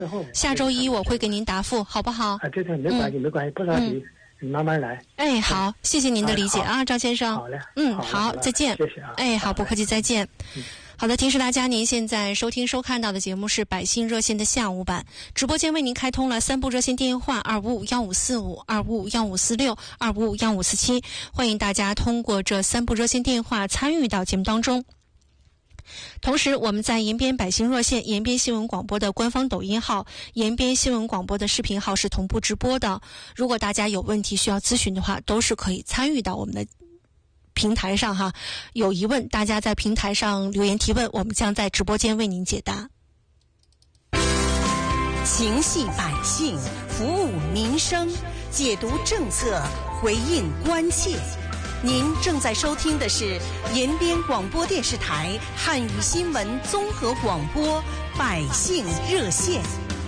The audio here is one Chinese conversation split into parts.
下周一我会给您答复，好不好？ 对，没关系，没关系，不着急，你慢慢来。 好，谢谢您的理解啊，赵先生。 好嘞。 好，再见。 谢谢啊。 好，不客气，再见。好的，提示大家，您现在收听收看到的节目是百姓热线的下午版，直播间为您开通了3部热线电话2551545、2551546、2551547，欢迎大家通过这3部热线电话参与到节目当中。同时，我们在延边百姓热线、延边新闻广播的官方抖音号、延边新闻广播的视频号是同步直播的。如果大家有问题需要咨询的话，都是可以参与到我们的平台上哈。有疑问，大家在平台上留言提问，我们将在直播间为您解答。 情系百姓，服务民生，解读政策，回应关切。您正在收听的是延边广播电视台汉语新闻综合广播百姓热线。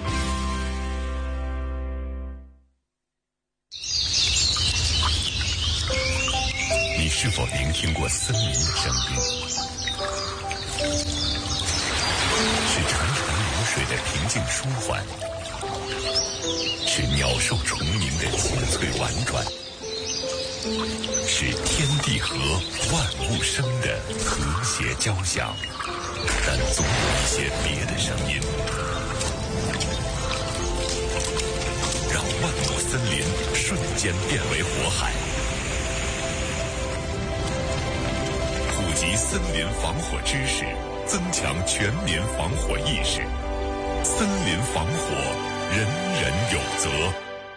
你是否聆听过森林的声音？是潺潺流水的平静舒缓，是鸟兽虫鸣的清脆婉转，是天地和万物生的和谐交响。但总有一些别的声音，让万亩森林瞬间变为火海。普及森林防火知识，增强全民防火意识。森林防火，人人有责。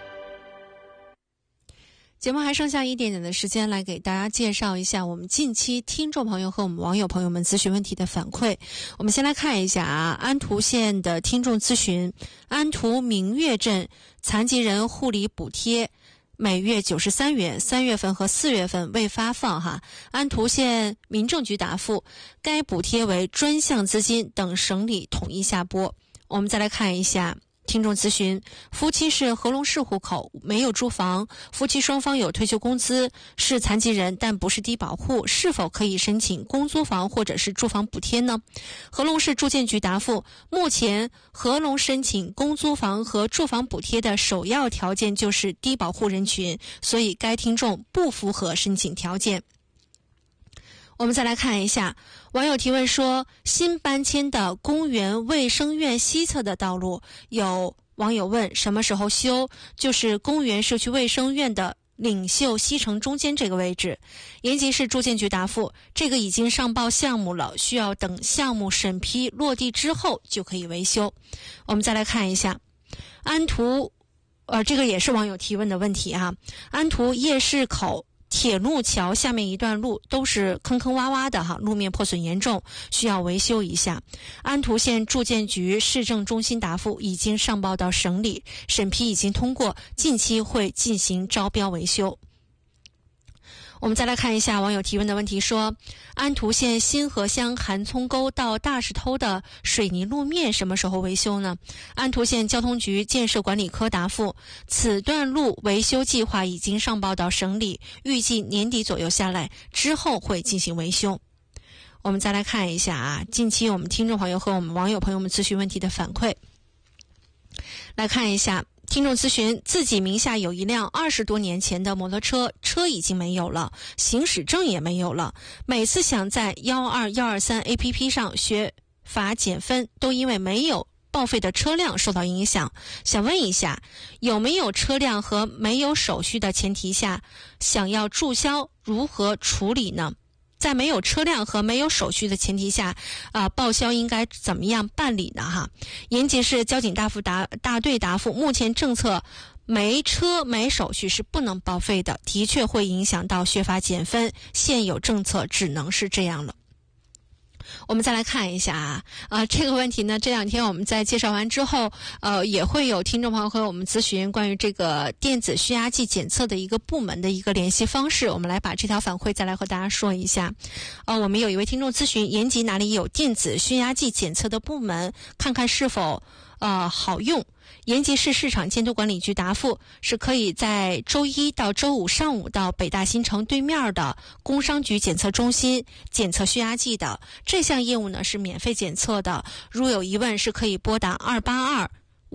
节目还剩下一点点的时间，来给大家介绍一下我们近期听众朋友和我们网友朋友们咨询问题的反馈。我们先来看一下安图县的听众咨询，安图明月镇残疾人护理补贴每月93元，3月份和4月份未发放哈。安图县民政局答复，该补贴为专项资金，等省里统一下拨。我们再来看一下听众咨询，夫妻是合龙市户口，没有住房，夫妻双方有退休工资，是残疾人但不是低保户，是否可以申请公租房或者是住房补贴呢？合龙市住建局答复，目前合龙申请公租房和住房补贴的首要条件就是低保户人群，所以该听众不符合申请条件。我们再来看一下，网友提问说，新搬迁的公园卫生院西侧的道路，有网友问什么时候修，就是公园社区卫生院的领袖西城中间这个位置。延吉市住建局答复，这个已经上报项目了，需要等项目审批落地之后就可以维修。我们再来看一下安图这个也是网友提问的问题哈。安图夜市口铁路桥下面一段路都是坑坑洼洼的哈，路面破损严重，需要维修一下。安图县住建局市政中心答复，已经上报到省里，审批已经通过，近期会进行招标维修。我们再来看一下网友提问的问题，说安图县新河乡韩葱沟到大石头的水泥路面什么时候维修呢？安图县交通局建设管理科答复，此段路维修计划已经上报到省里，预计年底左右下来，之后会进行维修。我们再来看一下近期我们听众朋友和我们网友朋友们咨询问题的反馈。来看一下听众咨询，自己名下有一辆20多年前的摩托车，车已经没有了，行驶证也没有了，每次想在12123 APP 上学法减分，都因为没有报废的车辆受到影响。想问一下，有没有车辆和没有手续的前提下，想要注销如何处理呢？在没有车辆和没有手续的前提下报销应该怎么样办理呢哈？延吉市交警大队答复，目前政策没车没手续是不能报废的，的确会影响到学法减分，现有政策只能是这样了。我们再来看一下这个问题呢，这两天我们在介绍完之后也会有听众朋友和我们咨询关于这个电子血压计检测的一个部门的一个联系方式，我们来把这条反馈再来和大家说一下。我们有一位听众咨询，延吉哪里有电子血压计检测的部门，看看是否好用。延吉市市场监督管理局答复，是可以在周一到周五上午到北大新城对面的工商局检测中心检测血压计的，这项业务呢是免费检测的，如有疑问是可以拨打